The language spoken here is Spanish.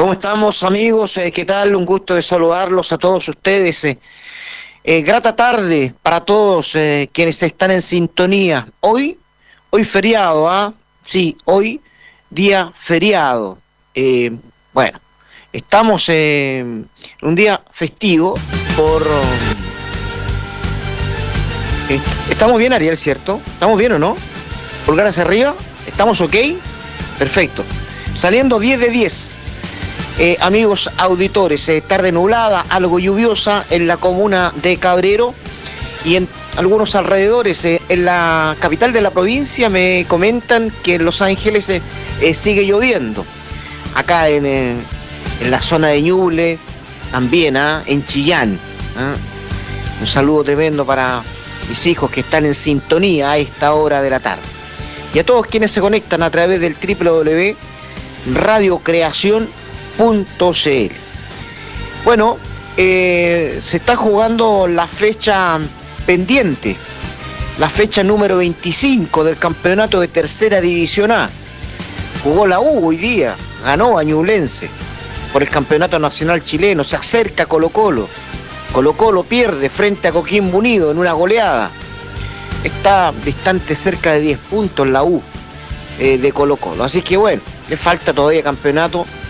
¿Cómo estamos, amigos? ¿Qué tal? Un gusto de saludarlos a todos ustedes. Grata tarde para todos quienes están en sintonía. Hoy feriado, ¿ah? Sí, hoy día feriado. Bueno, estamos en un día festivo por... ¿Estamos bien, Ariel, cierto? ¿Estamos bien o no? Pulgar hacia arriba. ¿Estamos ok? Perfecto. Saliendo 10 de 10. Amigos auditores, tarde nublada, algo lluviosa en la comuna de Cabrero y en algunos alrededores. En la capital de la provincia me comentan que en Los Ángeles sigue lloviendo. Acá en la zona de Ñuble también, en Chillán. Un saludo tremendo para mis hijos que están en sintonía a esta hora de la tarde. Y a todos quienes se conectan a través del www.radiocreación.cl. Bueno, se está jugando la fecha pendiente, la fecha número 25 del campeonato de Tercera División A. Jugó la U hoy día, ganó a Ñublense por el campeonato nacional chileno, se acerca Colo-Colo. Colo-Colo pierde frente a Coquimbo Unido en una goleada. Está distante cerca de 10 puntos la U de Colo-Colo. Así que bueno, le falta todavía campeonato.